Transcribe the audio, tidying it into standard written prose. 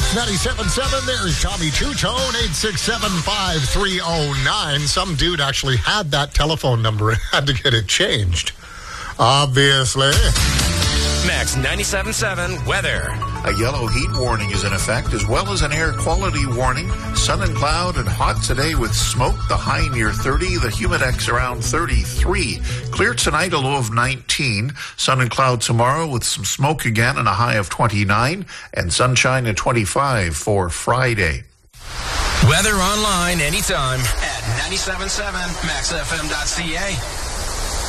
97.7, there's Tommy Two-Tone, 867-5309. Some dude actually had that telephone number and had to get it changed. Obviously. Max 97.7 weather. A yellow heat warning is in effect, as well as an air quality warning. Sun and cloud and hot today with smoke. The high near 30, the humidex around 33. Clear tonight, a low of 19. Sun and cloud tomorrow with some smoke again and a high of 29. And sunshine at 25 for Friday. Weather online anytime at 97.7maxfm.ca.